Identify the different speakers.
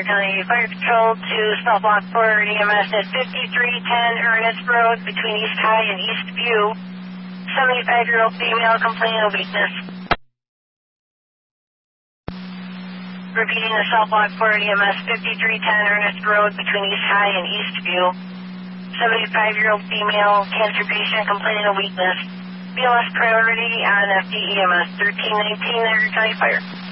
Speaker 1: County Fire Patrol to South Lockport EMS at 5310 Ernest Road between East High and East View. 75-year-old female complaining of weakness. Repeating the South Lockport EMS 5310 Ernest Road between East High and East View. 75-year-old female cancer patient complaining of weakness. BLS priority on FDEMS 1319 Niagara County Fire.